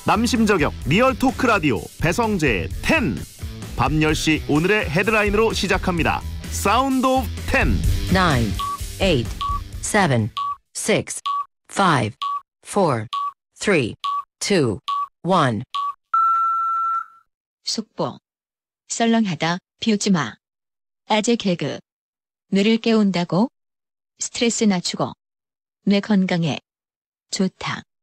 남심저격 리얼 토크 라디오 배성재의 10. 밤 10시 오늘의 헤드라인으로 시작합니다. 사운드 오브 10. 9, 8, 7, 6, 5, 4, 3, 2, 1. 속보. 썰렁하다, 비웃지마. 아재 개그. 뇌를 깨운다고? 스트레스 낮추고 뇌 건강에 좋다.